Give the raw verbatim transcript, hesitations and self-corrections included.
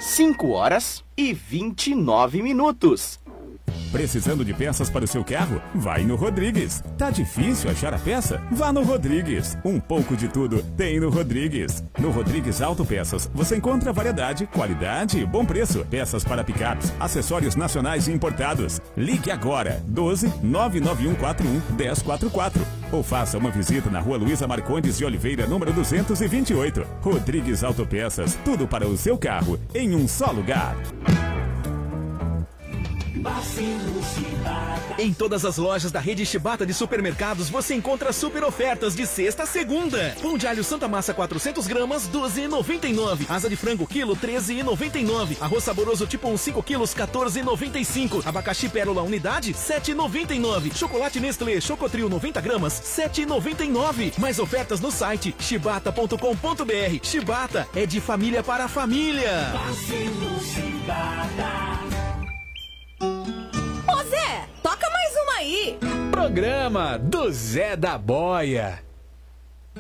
cinco horas e vinte e nove minutos. Precisando de peças para o seu carro? Vai no Rodrigues. Tá difícil achar a peça? Vá no Rodrigues. Um pouco de tudo tem no Rodrigues. No Rodrigues Autopeças você encontra variedade, qualidade e bom preço. Peças para picapes, acessórios nacionais e importados. Ligue agora doze, nove nove um quatro um, um zero quatro quatro ou faça uma visita na Rua Luísa Marcondes de Oliveira, número duzentos e vinte e oito. Rodrigues Autopeças, tudo para o seu carro em um só lugar. Em todas as lojas da rede Shibata de supermercados você encontra super ofertas de sexta a segunda. Pão de alho Santa Massa quatrocentos gramas, doze reais e noventa e nove centavos. Asa de frango quilo, treze reais e noventa e nove centavos. Arroz saboroso tipo um cinco quilos, quatorze reais e noventa e cinco centavos. Abacaxi pérola unidade, sete reais e noventa e nove centavos. Chocolate Nestlé Chocotrio noventa gramas, sete reais e noventa e nove centavos. Mais ofertas no site shibata ponto com ponto br. Shibata é de família para família. Ô Zé, toca mais uma aí. Programa do Zé da Boia.